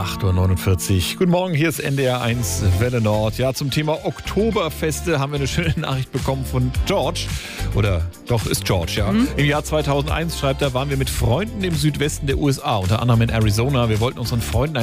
8.49 Uhr. Guten Morgen, hier ist NDR 1 Welle Nord. Ja, zum Thema Oktoberfeste haben wir eine schöne Nachricht bekommen von George. Oder doch, ist George, ja. Im Jahr 2001, schreibt er, waren wir mit Freunden im Südwesten der USA, unter anderem in Arizona. Wir wollten unseren Freunden